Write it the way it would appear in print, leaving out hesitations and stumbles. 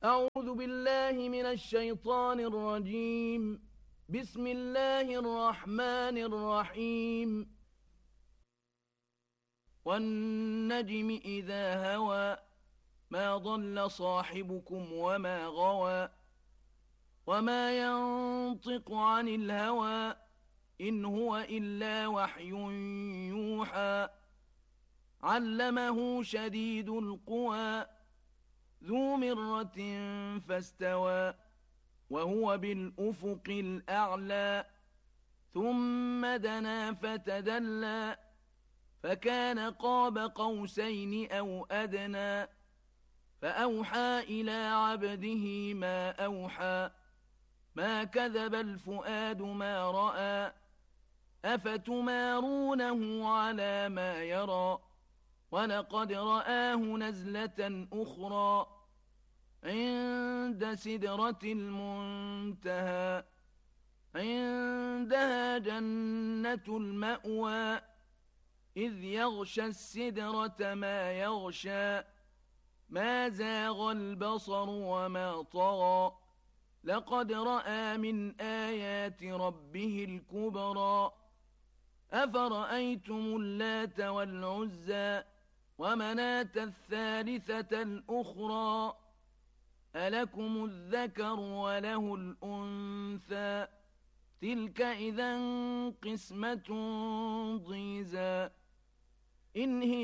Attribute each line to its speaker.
Speaker 1: أعوذ بالله من الشيطان الرجيم. بسم الله الرحمن الرحيم. والنجم إذا هوى ما ضل صاحبكم وما غوى وما ينطق عن الهوى إن هو إلا وحي يوحى علمه شديد القوى ذو مرة فاستوى وهو بالأفق الأعلى ثم دنا فتدلى فكان قاب قوسين أو أدنى فأوحى إلى عبده ما أوحى ما كذب الفؤاد ما رأى أفتمارونه على ما يرى ولقد رآه نزلة أخرى عند سدرة المنتهى عندها جنة المأوى إذ يغشى السدرة ما يغشى ما زاغ البصر وما طغى لقد رأى من آيات ربه الكبرى أفرأيتم اللات والعزى ومناة الثالثة الأخرى ألكم الذكر وله الأنثى تلك إذا قسمة ضيزى إن هي